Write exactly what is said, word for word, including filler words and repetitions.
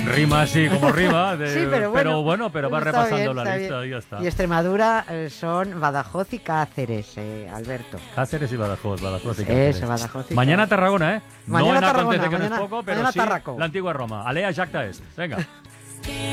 Rima así como rima, de, Sí, pero bueno, pero bueno, pero va está repasando bien, la está lista bien. y ya está. Y Extremadura eh, son Badajoz y Cáceres, eh, Alberto. Cáceres y Badajoz, Badajoz y Cáceres. Eso, Badajoz y Mañana Cáceres. Tarragona, ¿eh? Mañana no en Tarragona, acontece que no mañana- es poco, pero mañana sí Tarraco. la antigua Roma. Alea Jacta es. Venga.